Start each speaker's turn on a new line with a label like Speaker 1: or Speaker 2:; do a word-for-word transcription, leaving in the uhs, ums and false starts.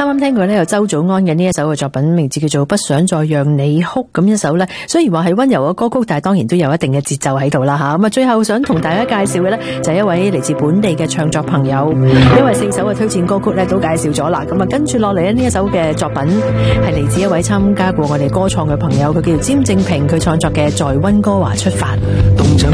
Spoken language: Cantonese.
Speaker 1: 啱啱聽過呢，有周祖安嘅呢一首嘅作品，名字叫做《不想再讓你哭》。咁一首呢，雖然話係溫柔嘅歌曲，但係當然都有一定嘅節奏喺度啦吓。咁啊，最後想同大家介紹嘅呢，就係一位嚟自本地嘅唱作朋友，因為四首嘅推薦歌曲呢都介紹咗啦。咁啊，跟住落嚟呢一首嘅作品係嚟自一位參加過我哋歌創嘅朋友，佢叫做詹正平，佢創作嘅《在溫哥華出發》。